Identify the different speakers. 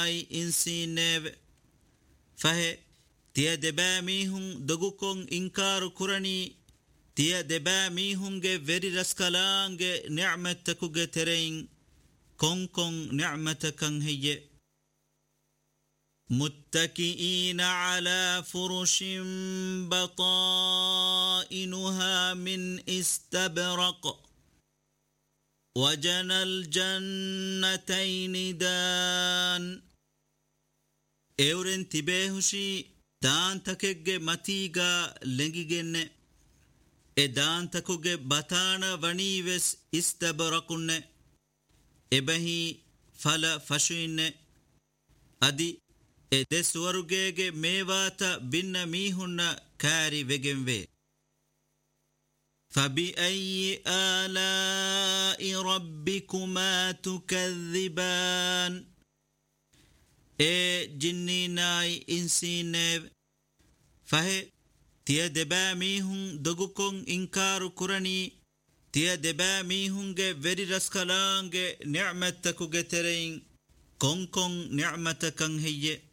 Speaker 1: أي إنسينيف فهي تيا دباميهم دقوكم إنكار كرني تيا دباميهم جي فيري رسكالان جي نعمتكو جي ترين كون نعمتكن هي متكئين على فرش بطائنها من استبرق وجنى الجنتين دان اورن تبيهشي دان تكج متيغا لنجيجن دان تكج بطانا ونيوس استبرقن ابهي فلا فشين ادي دسورجيج ميواتا بن ميهن كاري وجنوي فبأي آلاء ربكما تكذبان جنيناي إنسينيف فهي تيا دباميهم دقوكم إنكار كرني تيا دباميهم جي فيري رسكالان جي نعمتكو جترين كون نعمتكن هي